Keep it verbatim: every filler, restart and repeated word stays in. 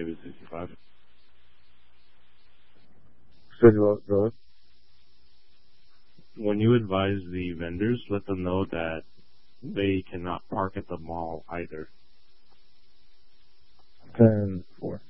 David sixty-five. So, go When you advise the vendors, let them know that they cannot park at the mall either. ten four.